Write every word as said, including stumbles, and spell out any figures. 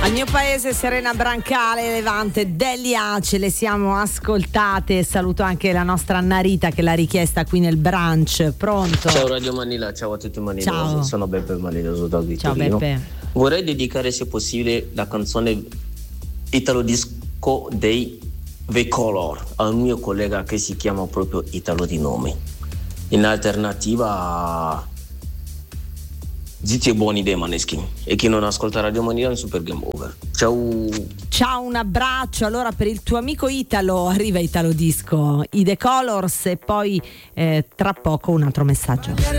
Al mio paese Serena Brancale, Levante, Delia, ce le siamo ascoltate. Saluto anche la nostra Narita che l'ha richiesta qui nel brunch. Pronto? Ciao Radio Manila, ciao a tutti i manilosi. Ciao. Sono Beppe Maniloso da Ciao Torino. Beppe. Vorrei dedicare, se possibile, la canzone Italo Disco dei The Color al mio collega che si chiama proprio Italo di nome. In alternativa Zitti e buoni dei Maneskin, e chi non ascolta Radio Manila è un super game over. Ciao. Ciao, un abbraccio. Allora, per il tuo amico Italo arriva Italo Disco, i The Colors, e poi eh, tra poco un altro messaggio.